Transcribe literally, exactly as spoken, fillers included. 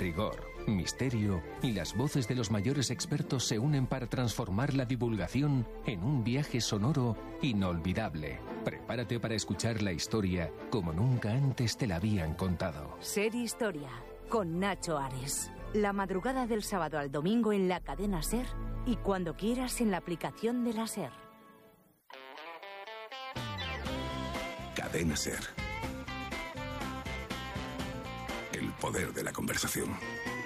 Rigor, misterio y las voces de los mayores expertos se unen para transformar la divulgación en un viaje sonoro inolvidable. Prepárate para escuchar la historia como nunca antes te la habían contado. Ser Historia, con Nacho Ares. La madrugada del sábado al domingo en la cadena SER y cuando quieras en la aplicación de la SER. Cadena SER. El poder de la conversación.